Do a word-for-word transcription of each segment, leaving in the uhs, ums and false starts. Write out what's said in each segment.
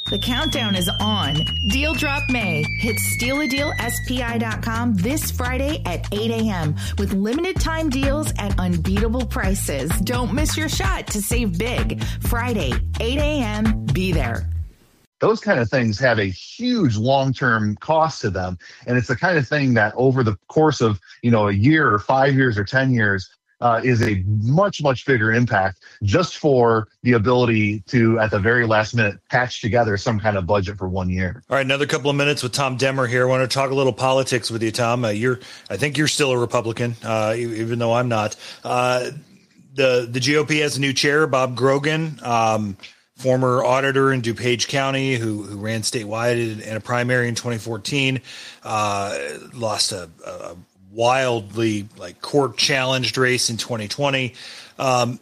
The countdown is on. Deal Drop May hits steal a deal S P I dot com this Friday at eight a.m. with limited time deals at unbeatable prices. Don't miss your shot to save big. Friday, eight a.m. Be there. Those kind of things have a huge long-term cost to them. And it's the kind of thing that over the course of, you know, a year or five years or ten years, Uh, is a much, much bigger impact just for the ability to, at the very last minute, patch together some kind of budget for one year. All right, another couple of minutes with Tom Demmer here. I want to talk a little politics with you, Tom. Uh, you're, I think you're still a Republican, uh, even though I'm not. Uh, the the G O P has a new chair, Bob Grogan, um, former auditor in DuPage County, who who ran statewide in, in a primary in twenty fourteen, uh, lost a, a wildly like court challenged race in twenty twenty. Um,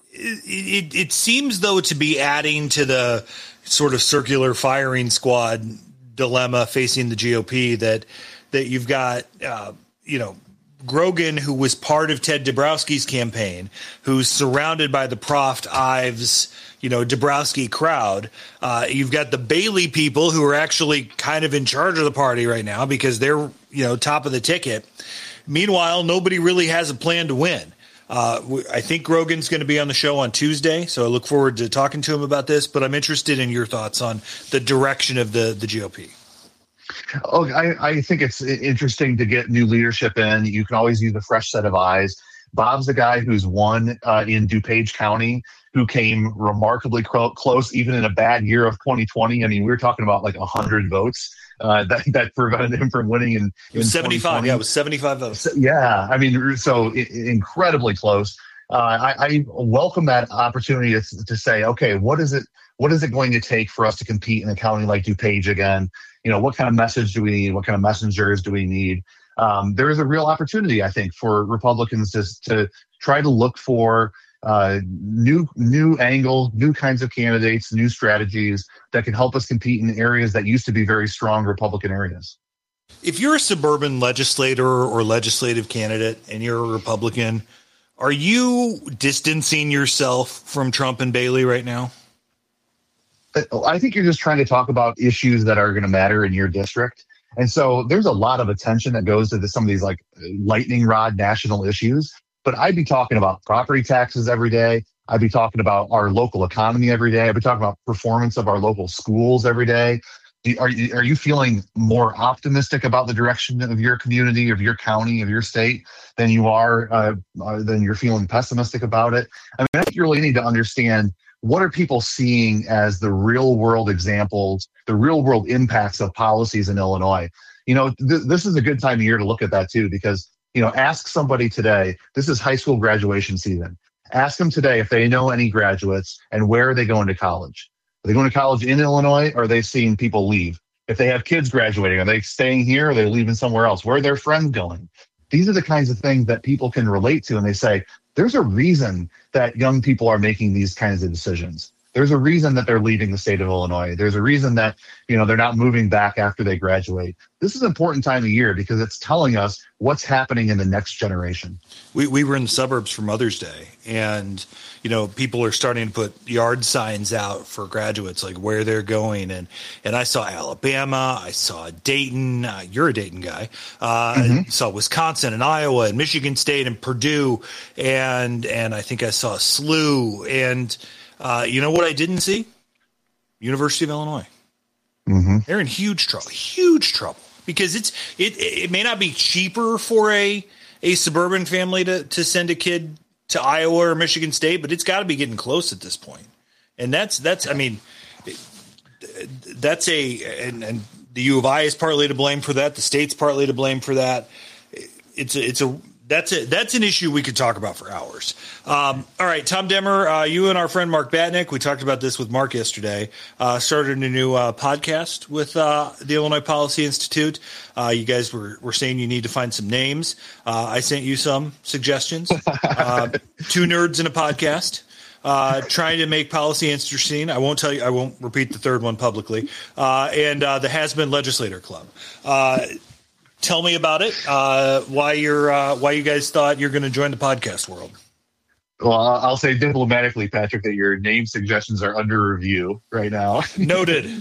it, it, it seems though to be adding to the sort of circular firing squad dilemma facing the G O P that, that you've got, uh, you know, Grogan, who was part of Ted Dabrowski's campaign, who's surrounded by the Proft Ives, you know, Dabrowski crowd. Uh, you've got the Bailey people who are actually kind of in charge of the party right now because they're, you know, top of the ticket. Meanwhile, nobody really has a plan to win. Uh, I think Grogan's going to be on the show on Tuesday, so I look forward to talking to him about this, but I'm interested in your thoughts on the direction of the, the G O P. Oh, I, I think it's interesting to get new leadership in. You can always use a fresh set of eyes. Bob's the guy who's won uh, in DuPage County, who came remarkably cro- close, even in a bad year of twenty twenty. I mean, we were talking about like one hundred votes uh, that, that prevented him from winning in, in seventy-five. Yeah, it was seventy-five votes. So, yeah, I mean, so I- incredibly close. Uh, I, I welcome that opportunity to, to say, okay, what is it? What is it going to take for us to compete in a county like DuPage again? You know, what kind of message do we need? What kind of messengers do we need? Um, there is a real opportunity, I think, for Republicans to to try to look for uh, new new angles, new kinds of candidates, new strategies that can help us compete in areas that used to be very strong Republican areas. If you're a suburban legislator or legislative candidate and you're a Republican, are you distancing yourself from Trump and Bailey right now? I think you're just trying to talk about issues that are going to matter in your district. And so there's a lot of attention that goes to the, some of these like lightning rod national issues. But I'd be talking about property taxes every day. I'd be talking about our local economy every day. I'd be talking about performance of our local schools every day. Are you, are you feeling more optimistic about the direction of your community, of your county, of your state than you are, uh, uh, than you're feeling pessimistic about it? I mean, I think you really need to understand, what are people seeing as the real world examples, the real world impacts of policies in Illinois? You know, th- this is a good time of year to look at that too, because, you know, ask somebody today, this is high school graduation season. Ask them today if they know any graduates and where are they going to college? Are they going to college in Illinois, or are they seeing people leave? If they have kids graduating, are they staying here or are they leaving somewhere else? Where are their friends going? These are the kinds of things that people can relate to, and they say, there's a reason that young people are making these kinds of decisions. There's a reason that they're leaving the state of Illinois. There's a reason that, you know, they're not moving back after they graduate. This is an important time of year because it's telling us what's happening in the next generation. We we were in the suburbs for Mother's Day, and, you know, people are starting to put yard signs out for graduates, like where they're going. And, and I saw Alabama, I saw Dayton, uh, you're a Dayton guy, uh, mm-hmm. I saw Wisconsin and Iowa and Michigan State and Purdue. And, and I think I saw S L U. And, uh, you know what I didn't see? University of Illinois. Mm-hmm. They're in huge trouble, huge trouble, because it's, it, it may not be cheaper for a, a suburban family to, to send a kid to Iowa or Michigan State, but it's got to be getting close at this point. And that's, that's, I mean, that's a, and, and the U of I is partly to blame for that. The state's partly to blame for that. It's a, it's a, that's a, that's an issue we could talk about for hours. Um, all right, Tom Demmer, uh, you and our friend Mark Batnick, we talked about this with Mark yesterday, uh, started a new uh, podcast with uh, the Illinois Policy Institute. Uh, you guys were, were saying you need to find some names. Uh, I sent you some suggestions. Uh, two nerds in a podcast. Uh, trying to make policy interesting. I won't tell you, I won't repeat the third one publicly. Uh, and uh, the Has Been Legislator Club. Uh, tell me about it. Uh, why you're, uh, why you guys thought you're going to join the podcast world. Well, I'll say diplomatically, Patrick, that your name suggestions are under review right now. Noted.